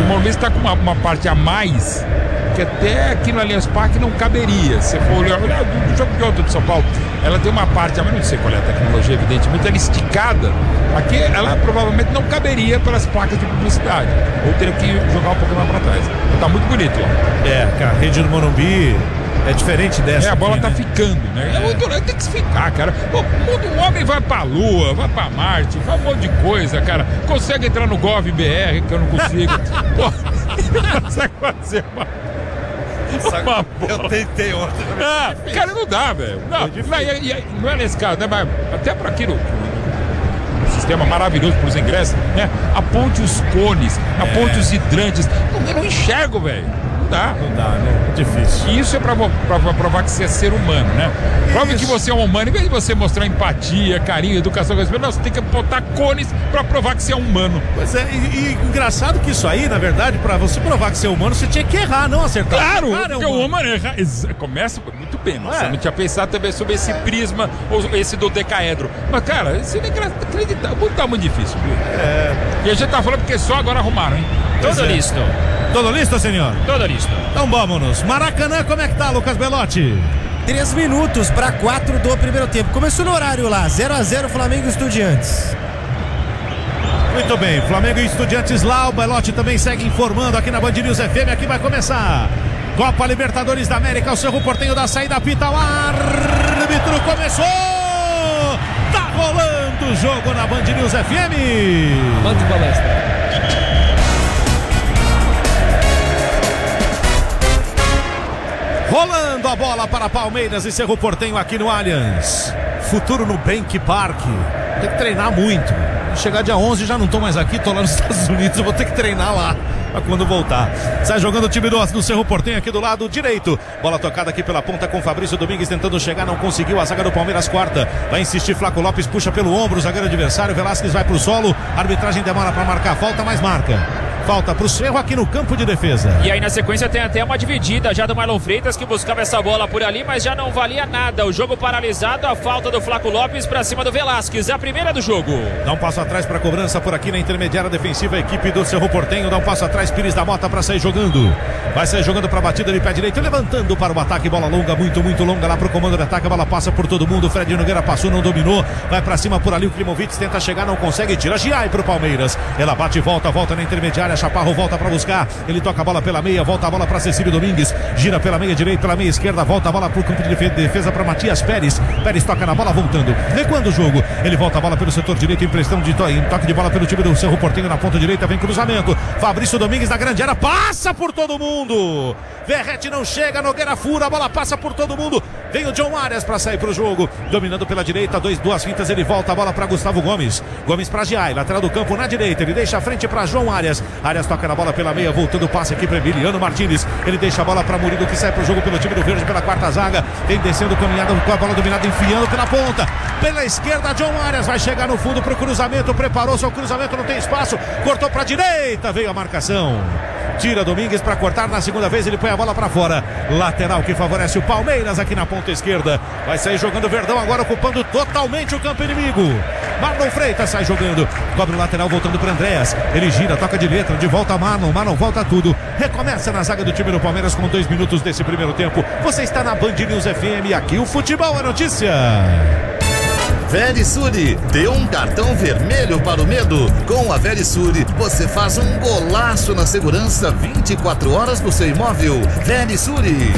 Morumbi está com uma parte a mais, que até aqui no Allianz Parque não caberia. Se for olhar do jogo de ontem de São Paulo, ela tem uma parte, mas não sei qual é a tecnologia, evidentemente, ela é esticada. Aqui ela provavelmente não caberia pelas placas de publicidade, ou teria que jogar um pouco mais para trás. Tá muito bonito lá. Cara, a rede do Morumbi é diferente dessa. A bola aqui, tá né? ficando, né? É muito legal, tem que se ficar, cara. Pô, o homem vai pra Lua, vai pra Marte, faz um monte de coisa, cara. Consegue entrar no Gov.br, que eu não consigo. Pô, consegue fazer uma bola. Eu tentei ontem. Cara, não dá, velho. Não é nesse caso, né? Mas até pra aquilo. Sistema maravilhoso para os ingressos, né? Aponte os cones, aponte os hidrantes. Eu não enxergo, velho. Não dá, né? Difícil. E isso é pra provar que você é ser humano, né? Prove que você é um humano. Em vez de você mostrar empatia, carinho, educação, respeito, não, você tem que botar cones pra provar que você é humano. Pois é, e engraçado que isso aí, na verdade, pra você provar que você é humano, você tinha que errar, não acertar. Claro, porque o humano erra. Começa muito bem, mas eu não tinha pensado também sobre esse prisma, ou esse do decaedro. Mas, cara, isso é inacreditável. Tá muito difícil, viu? E a gente tá falando porque só agora arrumaram, hein? Tudo listo. Tudo listo, senhor? Tudo listo. Então vamos. Maracanã, como é que tá, Lucas Belotti? 3 minutos para 4 do primeiro tempo. Começou no horário lá, 0-0 Flamengo e Estudiantes. Muito bem, Flamengo e Estudiantes lá. O Belotti também segue informando aqui na Band News FM. Aqui vai começar Copa Libertadores da América. O Cerro Porteño da saída, apita o árbitro. Começou! Tá rolando o jogo na Band News FM. Bande palestra. Rolando a bola para Palmeiras e Cerro Porteño aqui no Allianz. Futuro no Bank Park. Tem que treinar muito. Chegar dia 11 já não tô mais aqui, tô lá nos Estados Unidos, eu vou ter que treinar lá pra quando voltar. Sai jogando o time do Cerro Porteño aqui do lado direito. Bola tocada aqui pela ponta com Fabrício Domingues tentando chegar, não conseguiu. A zaga do Palmeiras corta. Vai insistir Flaco Lopes, puxa pelo ombro o zagueiro adversário. Velasquez vai pro solo. A arbitragem demora pra marcar falta, mas marca. Falta pro Cerro aqui no campo de defesa. E aí na sequência tem até uma dividida já do Marlon Freitas, que buscava essa bola por ali, mas já não valia nada. O jogo paralisado, a falta do Flaco Lopes pra cima do Velasquez, a primeira do jogo. Dá um passo atrás pra cobrança por aqui na intermediária defensiva, a equipe do Cerro Porteño. Dá um passo atrás, Pires da Mota pra sair jogando. Vai sair jogando pra batida de pé direito, levantando para o ataque, bola longa, muito longa lá pro comando de ataque. A bola passa por todo mundo, Fred Nogueira passou, não dominou. Vai pra cima por ali, o Klimovic tenta chegar, não consegue, tira Giai pro Palmeiras. Ela bate e volta na intermediária, Chaparro volta pra buscar, ele toca a bola pela meia, volta a bola pra Cecílio Domingues, gira pela meia direita, pela meia esquerda, volta a bola pro campo de defesa pra Matias Pérez. Pérez toca na bola, voltando, recuando o jogo, ele volta a bola pelo setor direito, impressão de toque de bola pelo time do Cerro Porteño na ponta direita, vem cruzamento, Fabrício Domingues na grande área, passa por todo mundo, Verrete não chega, Nogueira fura, a bola passa por todo mundo, vem o John Arias pra sair pro jogo, dominando pela direita, duas fintas, ele volta a bola pra Gustavo Gomes pra Giai, lateral do campo na direita, ele deixa a frente pra João Arias toca na bola pela meia, voltando o passe aqui para Emiliano Martínez, ele deixa a bola para Murilo, que sai pro jogo pelo time do Verde pela quarta zaga, vem descendo, caminhada com a bola dominada, enfiando pela ponta, pela esquerda, John Arias vai chegar no fundo pro cruzamento, preparou seu cruzamento, não tem espaço, cortou pra direita, veio a marcação, tira Domingues para cortar, na segunda vez ele põe a bola para fora, lateral que favorece o Palmeiras aqui na ponta esquerda, vai sair jogando o Verdão agora, ocupando totalmente o campo inimigo, Marlon Freitas sai jogando, cobre o lateral, voltando para Andréas, ele gira, toca de letra, de volta a Marlon volta tudo, recomeça na zaga do time do Palmeiras com 2 minutos desse primeiro tempo, você está na Band News FM, aqui o futebol é notícia. Verisure, dê um cartão vermelho para o medo. Com a Verisure, você faz um golaço na segurança 24 horas no seu imóvel. Verisure.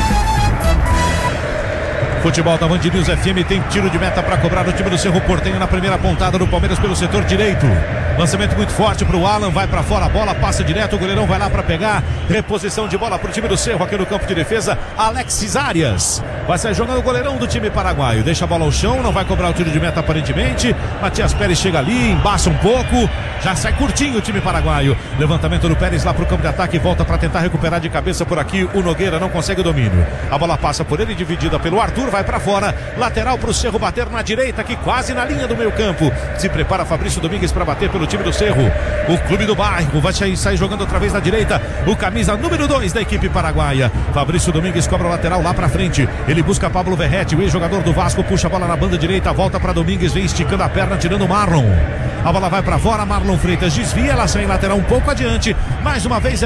Futebol da Band News FM tem tiro de meta para cobrar o time do Cerro Porteño na primeira pontada do Palmeiras pelo setor direito. Lançamento muito forte para o Alan, vai para fora, a bola passa direto, o goleirão vai lá para pegar. Reposição de bola para o time do Cerro aqui no campo de defesa. Alexis Arias vai sair jogando o goleirão do time paraguaio. Deixa a bola ao chão, não vai cobrar o tiro de meta aparentemente. Matias Pérez chega ali, embaça um pouco, já sai curtinho o time paraguaio. Levantamento do Pérez lá para o campo de ataque, volta para tentar recuperar de cabeça por aqui. O Nogueira não consegue o domínio. A bola passa por ele, dividida pelo Arthur, vai para fora. Lateral para o Cerro bater na direita, aqui quase na linha do meio campo. Se prepara Fabrício Domingues para bater pelo time do Cerro. O clube do bairro vai sair jogando outra vez na direita. O camisa número 2 da equipe paraguaia. Fabrício Domingues cobra o lateral lá para frente. Ele busca Pablo Verrete, o ex-jogador do Vasco, puxa a bola na banda direita, volta para Domingues, vem esticando a perna, tirando o Marlon. A bola vai para fora, Marlon Freitas desvia, ela sai em lateral um pouco adiante. Mais uma vez